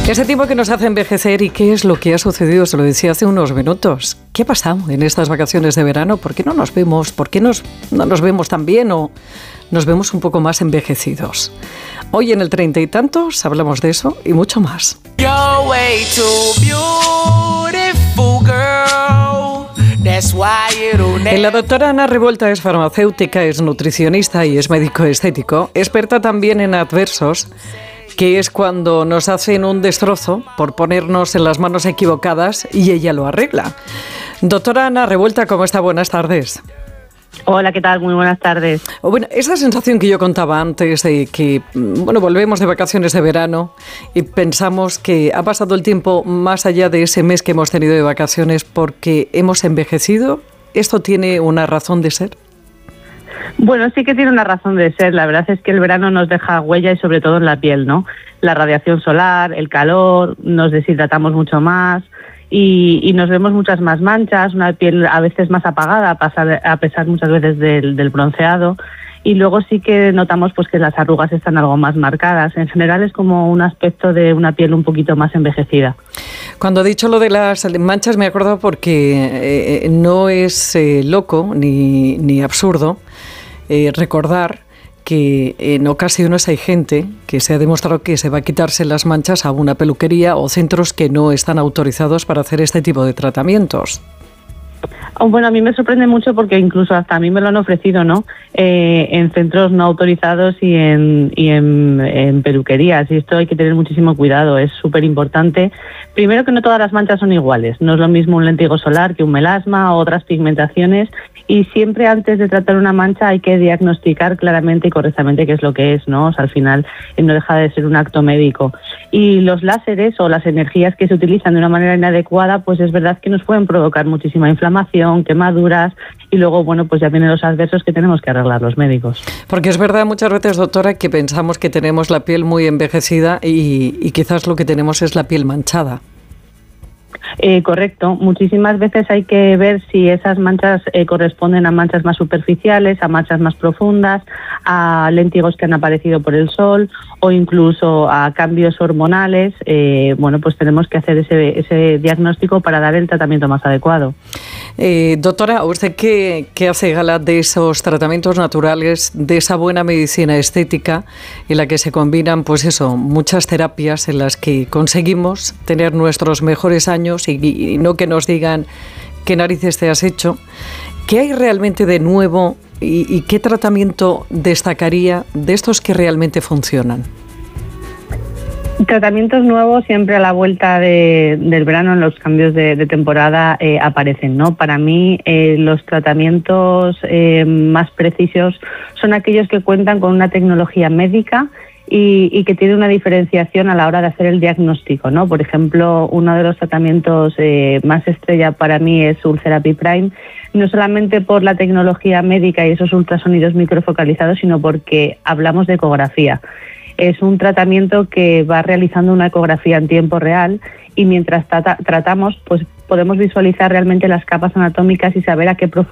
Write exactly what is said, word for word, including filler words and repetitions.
Ese tiempo que nos hace envejecer, ¿y qué es lo que ha sucedido? Se lo decía hace unos minutos. ¿Qué ha pasado en estas vacaciones de verano? ¿Por qué no nos vemos? ¿Por qué nos, no nos vemos tan bien o nos vemos un poco más envejecidos? Hoy en el treinta y tantos hablamos de eso y mucho más. You're way too beautiful, girl. That's why it'll never... La doctora Ana Revuelta es farmacéutica, es nutricionista y es médico estético, experta también en adversos, que es cuando nos hacen un destrozo por ponernos en las manos equivocadas y ella lo arregla. Doctora Ana Revuelta, ¿cómo está? Buenas tardes. Hola, ¿qué tal? Muy buenas tardes. Bueno, esa sensación que yo contaba antes de que, bueno, volvemos de vacaciones de verano y pensamos que ha pasado el tiempo más allá de ese mes que hemos tenido de vacaciones porque hemos envejecido, ¿esto tiene una razón de ser? Bueno, sí que tiene una razón de ser. La verdad es que el verano nos deja huella y sobre todo en la piel, ¿no? La radiación solar, el calor, nos deshidratamos mucho más y, y nos vemos muchas más manchas, una piel a veces más apagada a, pasar, a pesar muchas veces del, del bronceado. Y luego sí que notamos pues que las arrugas están algo más marcadas. En general es como un aspecto de una piel un poquito más envejecida. Cuando he dicho lo de las manchas me he acordado porque eh, no es eh, loco ni, ni absurdo eh, recordar que en ocasiones hay gente que se ha demostrado que se va a quitarse las manchas a una peluquería o centros que no están autorizados para hacer este tipo de tratamientos. Bueno, a mí me sorprende mucho porque incluso hasta a mí me lo han ofrecido, ¿no? Eh, en centros no autorizados y en, y en, en peluquerías. Y esto hay que tener muchísimo cuidado, es súper importante. Primero que no todas las manchas son iguales. No es lo mismo un léntigo solar que un melasma o otras pigmentaciones. Y siempre antes de tratar una mancha hay que diagnosticar claramente y correctamente qué es lo que es, ¿no? O sea, al final no deja de ser un acto médico. Y los láseres o las energías que se utilizan de una manera inadecuada, pues es verdad que nos pueden provocar muchísima inflamación, quemaduras y luego, bueno, pues ya vienen los adversos que tenemos que arreglar los médicos. Porque es verdad muchas veces, doctora, que pensamos que tenemos la piel muy envejecida y, y quizás lo que tenemos es la piel manchada. Eh, correcto. Muchísimas veces hay que ver si esas manchas eh, corresponden a manchas más superficiales, a manchas más profundas, a léntigos que han aparecido por el sol o incluso a cambios hormonales. Eh, bueno, pues tenemos que hacer ese, ese diagnóstico para dar el tratamiento más adecuado. Eh, doctora, usted que, que hace gala de esos tratamientos naturales, de esa buena medicina estética en la que se combinan, pues eso, muchas terapias en las que conseguimos tener nuestros mejores años y, y no que nos digan qué narices te has hecho. ¿Qué hay realmente de nuevo y, y qué tratamiento destacaría de estos que realmente funcionan? Tratamientos nuevos siempre a la vuelta de, del verano, en los cambios de, de temporada eh, aparecen, ¿no? Para mí eh, los tratamientos eh, más precisos son aquellos que cuentan con una tecnología médica y, y que tiene una diferenciación a la hora de hacer el diagnóstico, ¿no? Por ejemplo, uno de los tratamientos eh, más estrella para mí es Ultherapy Prime, no solamente por la tecnología médica y esos ultrasonidos microfocalizados, sino porque hablamos de ecografía. Es un tratamiento que va realizando una ecografía en tiempo real y mientras trata, tratamos, pues podemos visualizar realmente las capas anatómicas y saber a qué profundidad